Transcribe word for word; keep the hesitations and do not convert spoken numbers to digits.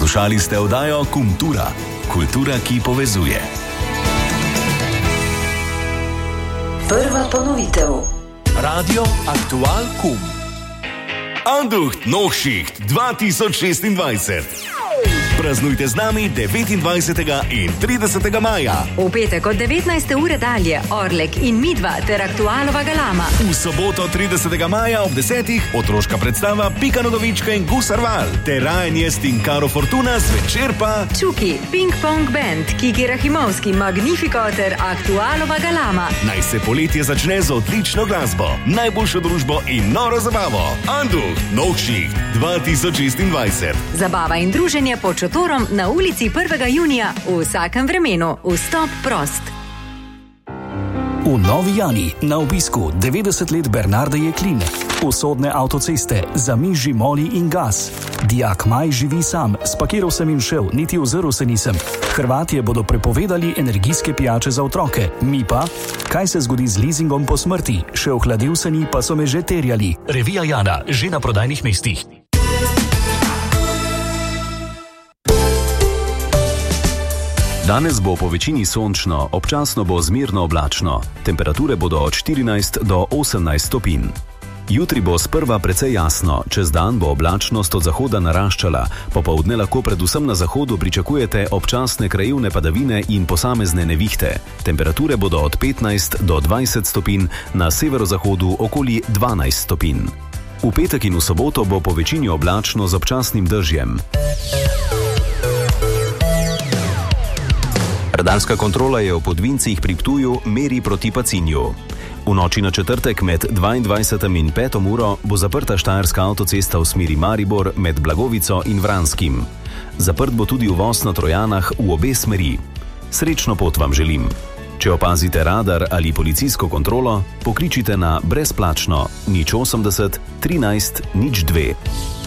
Poslušali ste oddajo Kultura. Kultura, ki povezuje. Prva ponovitev. Radio Aktual Kum. Anducht Nochschicht dva tisoč šestindvajset. Praznujte z nami devetindvajsetega in tridesetega maja. V petek od devetnajste ure dalje Orlek in Midva ter Aktualova galama. V soboto tridesetega maja ob desetih otroška predstava Pika Nogavička in Gusar Val ter Rajanje s Tinkaro Fortuna, zvečer pa Čuki, Ping Pong Band, Kiki Rahimovski, Magnifico ter Aktualova galama. Naj se poletje začne z odlično glasbo, najboljšo družbo in noro zabavo. Anducht Nochschicht dva tisoč šestindvajset. Zabava in druženje pod šotorom na ulici prvega junija v vsakem vremenu. Vstop prost. V Novi Jani na obisku devetdeset let Bernarde Jeklin, usodne avtoceste, zamiži moli in gas. Dijak Maj živi sam, spakiral sem in šel, niti ozrl se nisem. Hrvatje bodo prepovedali energijske pijače za otroke, mi pa? Kaj se zgodi z leasingom po smrti? Še ohladil se ni, pa so me že terjali. Revija Jana, že na prodajnih mestih. Danes bo po večini sončno, občasno bo zmerno oblačno. Temperature bodo od štirinajst do osemnajst stopinj. Jutri bo sprva precej jasno, čez dan bo oblačnost od zahoda naraščala, popoldne lahko predvsem na zahodu pričakujete občasne krajevne padavine in posamezne nevihte. Temperature bodo od petnajst do dvajset stopinj, na severozahodu okoli dvanajst stopinj. V petek in v soboto bo po večini oblačno z občasnim dežjem. Radarska kontrola je v Podvincih pri Ptuju meri proti Pacinju. V noči na četrtek med dvaindvajseto in peto uro bo zaprta štajerska avtocesta v smeri Maribor med Blagovico in Vranskim. Zaprt bo tudi uvoz na Trojanah v obe smeri. Srečno pot vam želim. Če opazite radar ali policijsko kontrolo, pokličite na brezplačno nič osemdeset trinajst nič dve.